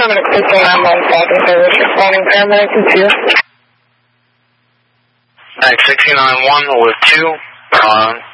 Affirmative, 1691 Falcon Service, responding paramedic to 2. Alright, 1691 with 2.